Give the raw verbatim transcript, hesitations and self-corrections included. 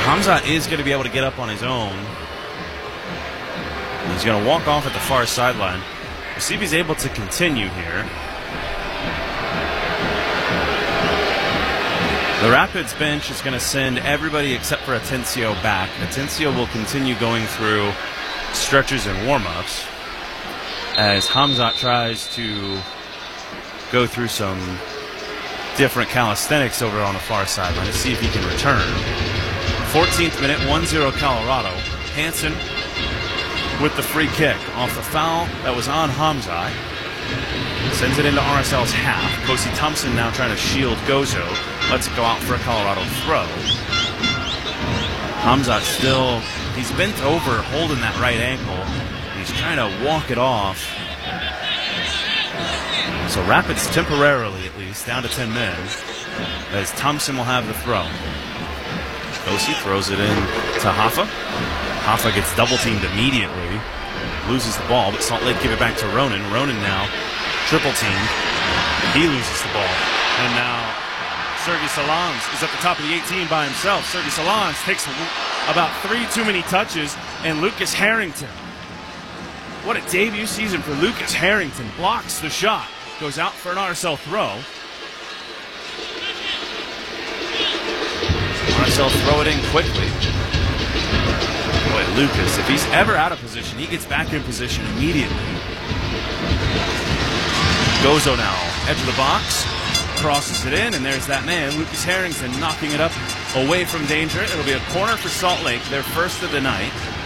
Hamza is going to be able to get up on his own. He's going to walk off at the far sideline. We'll see if he's able to continue here. The Rapids bench is going to send everybody except for Atencio back. Atencio will continue going through stretches and warm-ups as Hamzat tries to go through some different calisthenics over on the far sideline to see if he can return. fourteenth minute, one zero Colorado. Hansen with the free kick off the foul that was on Hamzat. Sends it into R S L's half. Kosi Thompson now trying to shield Gozo. Let's go out for a Colorado throw. Hamzat still, he's bent over holding that right ankle. He's trying to walk it off. So Rapids temporarily, at least, down to ten men, as Thompson will have the throw. Kosi throws it in to Hoffa. Hoffa gets double-teamed immediately. Loses the ball, but Salt Lake give it back to Ronan. Ronan now triple-teamed. He loses the ball. And now Sergey Salans is at the top of the eighteen by himself. Sergey Salans takes about three too many touches, and Lucas Harrington. What a debut season for Lucas Harrington. Blocks the shot. Goes out for an R S L throw. R S L throw it in quickly. Boy, Lucas, if he's ever out of position, he gets back in position immediately. Gozo now, edge of the box, crosses it in, and there's that man, Lucas Harrington, knocking it up away from danger. It'll be a corner for Salt Lake, their first of the night.